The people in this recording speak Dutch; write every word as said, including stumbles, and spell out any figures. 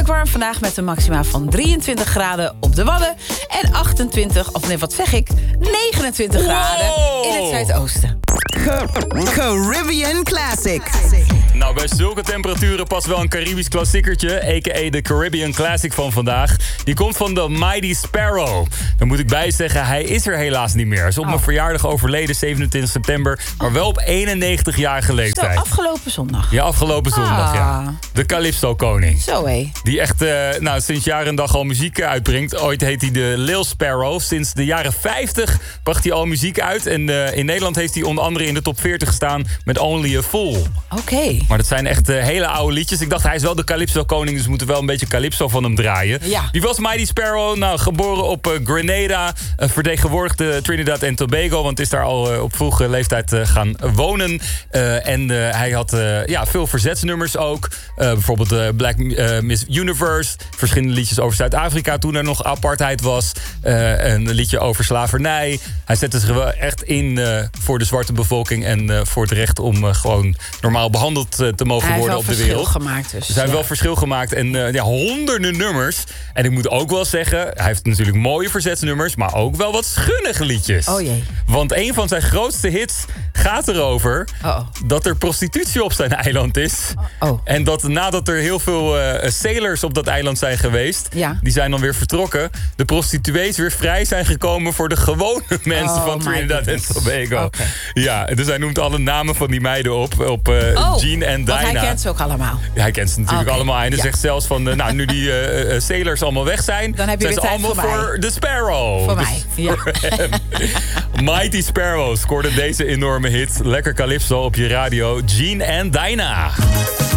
Heerlijk warm vandaag met een maxima van drieëntwintig graden op de Wadden... en achtentwintig, of nee, wat zeg ik, negenentwintig graden in het zuidoosten. Caribbean Classic. Nou, bij zulke temperaturen past wel een Caribisch klassiekertje... a k a de Caribbean Classic van vandaag. Die komt van de Mighty Sparrow. Dan moet ik bij zeggen, hij is er helaas niet meer. Hij is op mijn oh. verjaardag overleden, zevenentwintig september... maar wel op eenennegentigjarige leeftijd. Zo, afgelopen zondag. Ja, afgelopen zondag, ah. ja. De Calypso-koning. Zo, hé. Die echt uh, nou, sinds jaar en dag al muziek uitbrengt. Ooit heet hij de Lil Sparrow. Sinds de jaren vijftig bracht hij al muziek uit. En uh, in Nederland heeft hij onder andere in de top veertig gestaan... met Only a Fool. Oké. Okay. Maar dat zijn echt uh, hele oude liedjes. Ik dacht, hij is wel de Calypso-koning... dus we moeten wel een beetje Calypso van hem draaien. Ja. Wie was Mighty Sparrow? Nou, geboren op uh, Grenada. Uh, vertegenwoordigde Trinidad en Tobago... want is daar al uh, op vroege leeftijd uh, gaan wonen. Uh, en uh, hij had uh, ja, veel verzetsnummers ook. Uh, bijvoorbeeld uh, Black uh, Miss Universe. Verschillende liedjes over Zuid-Afrika toen er nog apartheid was. Uh, een liedje over slavernij. Hij zette zich wel echt in uh, voor de zwarte bevolking... en uh, voor het recht om uh, gewoon normaal behandeld uh, te mogen worden op de wereld. Hij heeft wel verschil gemaakt dus. Dus hij heeft ja. wel verschil gemaakt en uh, ja, honderden nummers. En ik moet ook wel zeggen, hij heeft natuurlijk mooie verzetsnummers... maar ook wel wat schunnige liedjes. Oh jee. Want een van zijn grootste hits gaat erover... Oh. dat er prostitutie op zijn eiland is. Oh. Oh. En dat nadat er heel veel uh, sailors op dat eiland zijn geweest... Ja. die zijn dan weer vertrokken... de prostituees weer vrij zijn gekomen voor de gewone mensen oh, van Trinidad en Tobago. Okay. Ja, dus hij noemt alle namen van die meiden op. Op uh, oh, Jean en Dinah. Want hij kent ze ook allemaal. Ja, hij kent ze natuurlijk okay. allemaal. En hij ja. zegt zelfs van, uh, nou, nu die uh, uh, sailors allemaal weg zijn... dan heb je zijn weer ze tijd allemaal voor voor de Sparrow. Voor dus mij, ja. Voor Mighty Sparrow scoorde deze enorme hit. Lekker Calypso op je radio. Jean en Dinah.